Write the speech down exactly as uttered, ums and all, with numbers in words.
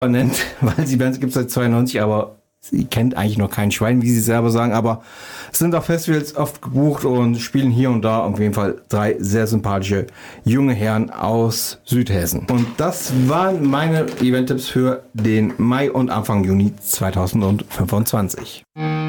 nennt, weil die Band gibt es seit zweiundneunzig, aber sie kennt eigentlich noch kein Schwein, wie sie selber sagen, aber es sind auf Festivals oft gebucht und spielen hier und da auf jeden Fall drei sehr sympathische junge Herren aus Südhessen. Und das waren meine Event-Tipps für den Mai und Anfang Juni zweitausendfünfundzwanzig.